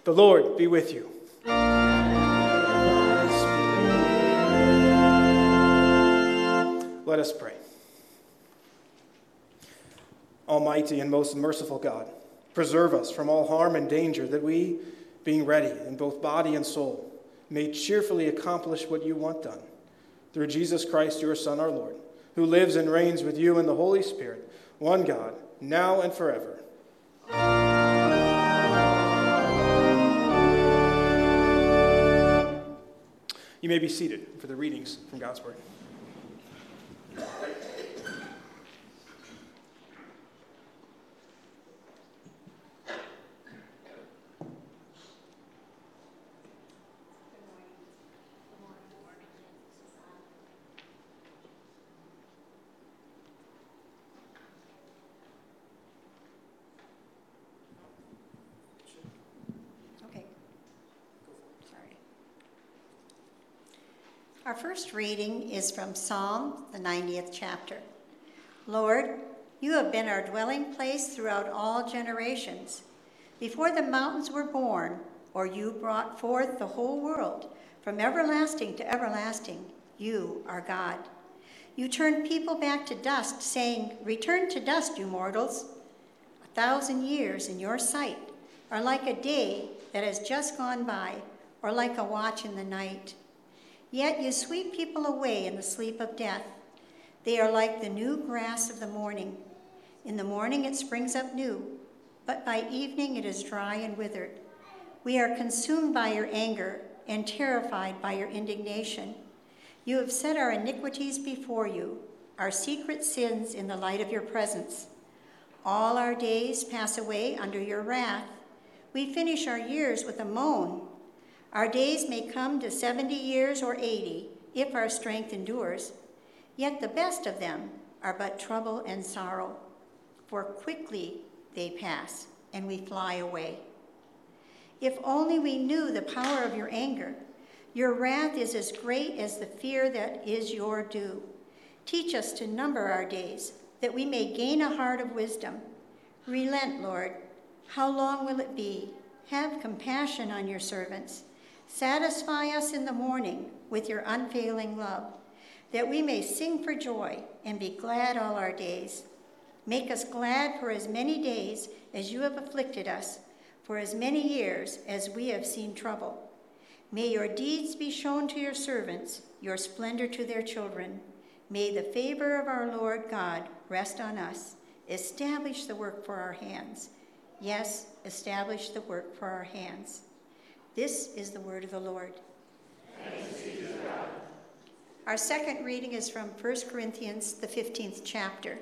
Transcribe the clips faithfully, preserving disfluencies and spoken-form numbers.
The Lord be with you. Let us pray. Almighty and most merciful God, preserve us from all harm and danger, that we, being ready in both body and soul, may cheerfully accomplish what you want done. Through Jesus Christ, your Son, our Lord, who lives and reigns with you in the Holy Spirit, one God, now and forever. You may be seated for the readings from God's Word. Our first reading is from Psalm, the ninetieth chapter. Lord, you have been our dwelling place throughout all generations. Before the mountains were born, or you brought forth the whole world, from everlasting to everlasting, you are God. You turned people back to dust, saying, return to dust, you mortals. A thousand years in your sight are like a day that has just gone by, or like a watch in the night. Yet you sweep people away in the sleep of death. They are like the new grass of the morning. In the morning it springs up new, but by evening it is dry and withered. We are consumed by your anger and terrified by your indignation. You have set our iniquities before you, our secret sins in the light of your presence. All our days pass away under your wrath. We finish our years with a moan. Our days may come to seventy years or eighty, if our strength endures. Yet the best of them are but trouble and sorrow, for quickly they pass, and we fly away. If only we knew the power of your anger. Your wrath is as great as the fear that is your due. Teach us to number our days, that we may gain a heart of wisdom. Relent, Lord. How long will it be? Have compassion on your servants. Satisfy us in the morning with your unfailing love, that we may sing for joy and be glad all our days. Make us glad for as many days as you have afflicted us, for as many years as we have seen trouble. May your deeds be shown to your servants, your splendor to their children. May the favor of our Lord God rest on us. Establish the work for our hands. Yes, establish the work for our hands. This is the word of the Lord. Thanks be to God. Our second reading is from First Corinthians, the fifteenth chapter.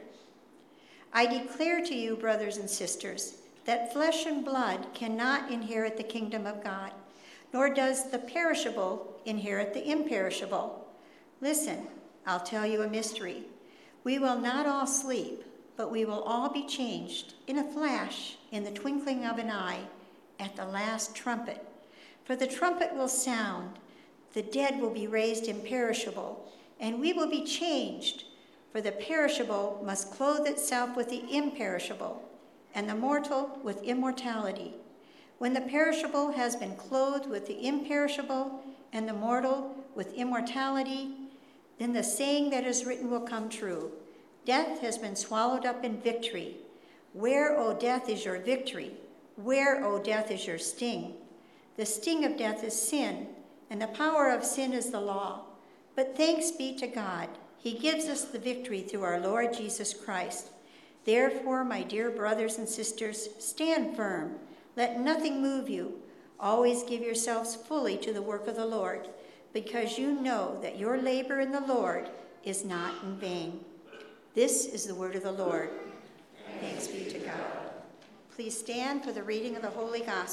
I declare to you, brothers and sisters, that flesh and blood cannot inherit the kingdom of God, nor does the perishable inherit the imperishable. Listen, I'll tell you a mystery. We will not all sleep, but we will all be changed in a flash, in the twinkling of an eye, at the last trumpet. For the trumpet will sound, the dead will be raised imperishable, and we will be changed. For the perishable must clothe itself with the imperishable, and the mortal with immortality. When the perishable has been clothed with the imperishable, and the mortal with immortality, then the saying that is written will come true. Death has been swallowed up in victory. Where, O death, is your victory? Where, O death, is your sting? The sting of death is sin, and the power of sin is the law. But thanks be to God, he gives us the victory through our Lord Jesus Christ. Therefore, my dear brothers and sisters, stand firm. Let nothing move you. Always give yourselves fully to the work of the Lord, because you know that your labor in the Lord is not in vain. This is the word of the Lord. Thanks be to God. Please stand for the reading of the Holy Gospel.